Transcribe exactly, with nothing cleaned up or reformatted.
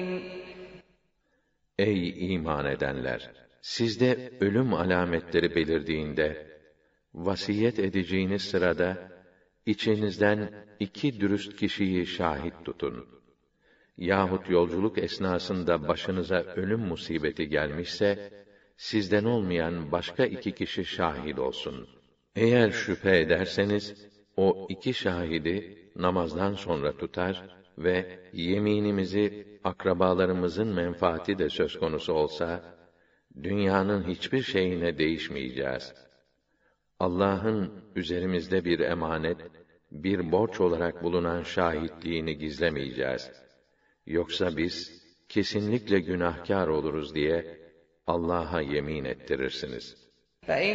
Ey iman edenler! Sizde ölüm alametleri belirdiğinde, vasiyet edeceğiniz sırada, içinizden iki dürüst kişiyi şahit tutun. Yahut yolculuk esnasında başınıza ölüm musibeti gelmişse, sizden olmayan başka iki kişi şahit olsun. Eğer şüphe ederseniz, o iki şahidi namazdan sonra tutar ve yeminimizi akrabalarımızın menfaati de söz konusu olsa, dünyanın hiçbir şeyine değişmeyeceğiz. Allah'ın üzerimizde bir emanet, bir borç olarak bulunan şahitliğini gizlemeyeceğiz. Yoksa biz kesinlikle günahkar oluruz diye Allah'a yemin ettirirsiniz.